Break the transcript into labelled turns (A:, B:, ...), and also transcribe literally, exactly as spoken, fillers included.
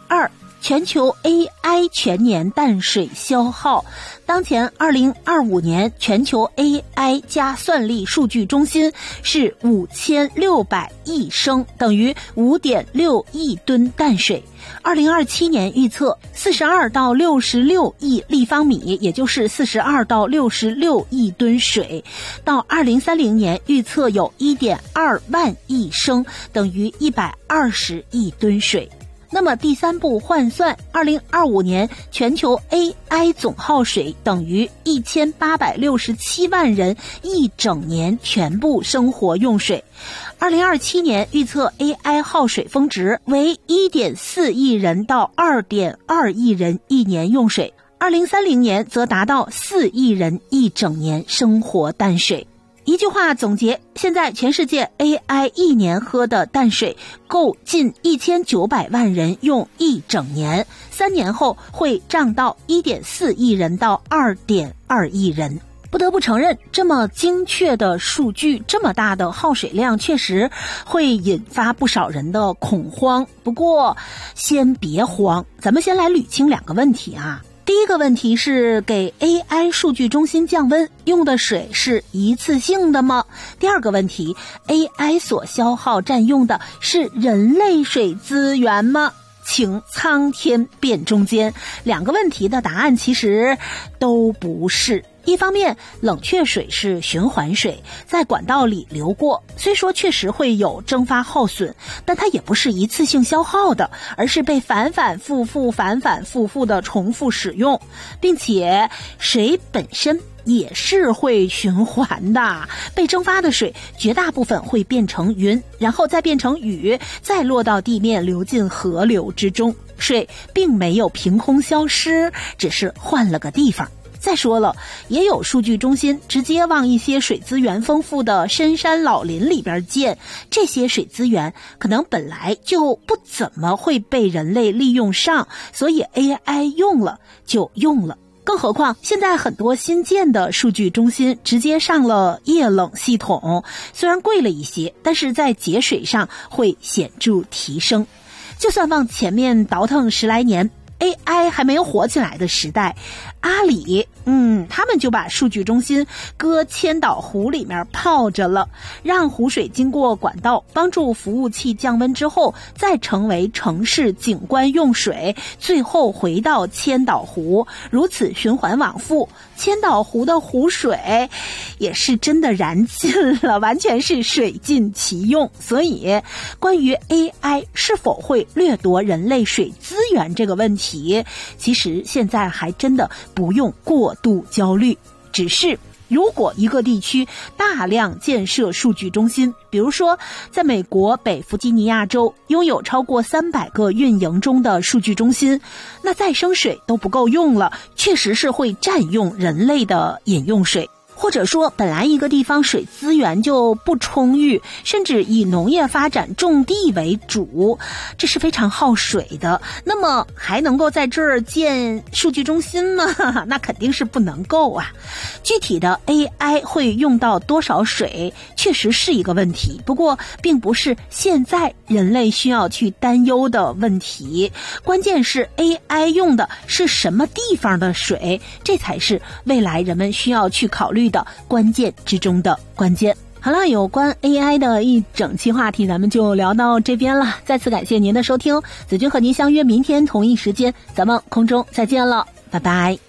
A: 二，全球 A I 全年淡水消耗。当前二零二五年全球 A I 加算力数据中心是五千六百亿升，等于 五点六亿吨淡水。二零二七年预测四十二到六十六亿立方米，也就是四十二到六十六亿吨水。到二零三零年预测有 一点二万亿升，等于一百二十亿吨水。那么第三步换算，二零二五年全球 A I 总耗水等于一千八百六十七万人一整年全部生活用水。二零二七年预测 A I 耗水峰值为 一点四亿人到 二点二亿人一年用水，二零三零年则达到四亿人一整年生活淡水。一句话总结，现在全世界 A I 一年喝的淡水够近一千九百万人用一整年，三年后会涨到 一点四亿人到 二点二亿人。不得不承认，这么精确的数据，这么大的耗水量，确实会引发不少人的恐慌。不过先别慌，咱们先来捋清两个问题啊。第一个问题是，给 A I 数据中心降温用的水是一次性的吗？第二个问题， A I 所消耗占用的是人类水资源吗？请苍天辨中间。两个问题的答案其实都不是。一方面，冷却水是循环水，在管道里流过，虽说确实会有蒸发耗损，但它也不是一次性消耗的，而是被反反复复反反复复的重复使用，并且水本身也是会循环的，被蒸发的水绝大部分会变成云，然后再变成雨，再落到地面流进河流之中。水并没有凭空消失，只是换了个地方。再说了，也有数据中心直接往一些水资源丰富的深山老林里边建，这些水资源可能本来就不怎么会被人类利用上，所以 A I 用了就用了。更何况现在很多新建的数据中心直接上了液冷系统，虽然贵了一些，但是在节水上会显著提升。就算往前面倒腾十来年， A I 还没有火起来的时代，阿里嗯，他们就把数据中心搁千岛湖里面泡着了，让湖水经过管道帮助服务器降温之后，再成为城市景观用水，最后回到千岛湖，如此循环往复。千岛湖的湖水也是真的燃尽了，完全是水尽其用。所以关于 A I 是否会掠夺人类水资源这个问题，其实现在还真的不用过度焦虑。只是如果一个地区大量建设数据中心，比如说在美国北弗吉尼亚州拥有超过三百个运营中的数据中心，那再生水都不够用了，确实是会占用人类的饮用水。或者说本来一个地方水资源就不充裕，甚至以农业发展种地为主，这是非常耗水的，那么还能够在这儿建数据中心吗？那肯定是不能够啊。具体的 A I 会用到多少水确实是一个问题，不过并不是现在人类需要去担忧的问题，关键是 A I 用的是什么地方的水，这才是未来人们需要去考虑的关键之中的关键。好了，有关 A I 的一整期话题咱们就聊到这边了，再次感谢您的收听，子君和您相约明天同一时间咱们空中再见了，拜拜。